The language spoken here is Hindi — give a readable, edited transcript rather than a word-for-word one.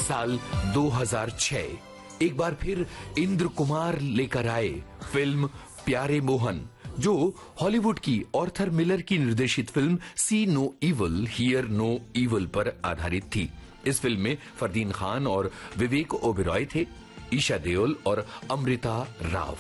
साल 2006 एक बार फिर इंद्र कुमार लेकर आए फिल्म प्यारे मोहन, जो हॉलीवुड की आर्थर मिलर की निर्देशित film C no evil here no evil पर आधारित थी। इस फिल्म में फरदीन खान और विवेक ओबेरॉय थे, ईशा देओल और अमृता राव